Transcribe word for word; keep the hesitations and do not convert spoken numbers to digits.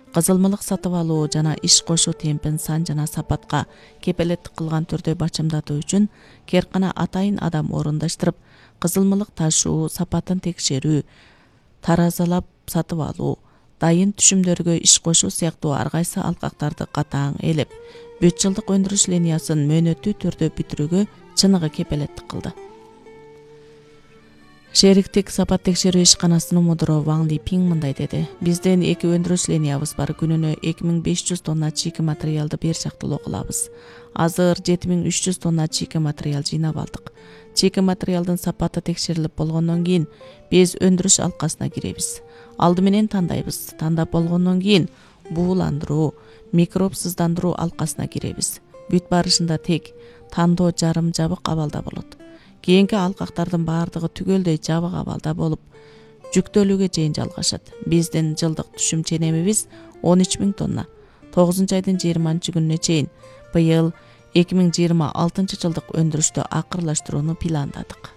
кызылмылык сатып алуу жана иш кошуу темпин сан жана сапатка кепелеттик кылган түрдө бачымдатуу үчүн кээркана атайын адам орундаштырып, кызылмылык ташуу сапатын текшерүү, таразалап сатып алуу, дайын түшүмдөргө иш кошуу сыяктуу ар кайсы алкактарды катаң ээлеп, бүт жылдык өндүрүш линиясын мөөнөттүү түрдө бүтүрүүгө чыныгы кепелеттик кылды. Шериктик сапат текшерүү ишканасынын мудуру Ваң Липиң мындай деди: Биздин эки өндүрүш линиябыз бар, күнүнө эки миң беш жүз тонна чийки материалды бир жактылуу кылабыз. Азыр жети миң үч жүз тонна чийки материал жыйнап алдык. Чийки материалдын сапаты текшерилип болгондон кийин биз өндүрүш алкасына киребиз. Алды менен тандайбыз. Тандап болгондон кийин бууландыруу, микробсыздандыруу алкасына киребиз. Бүт барышында тек тандоо жарым жабык абалда болот. Кийинки алкактардын баардыгы түгөлдөй жабык абалда болуп, жүктөлүүгө чейин жалгашат. Биздин жылдык түшүм ченемибиз он үч миң тонна. тогузунчу айдын жыйырманчы күнүнө чейин быйыл эки миң жыйырма алтынчы жылдык өндүрүштү акырлаштырууну пландадык.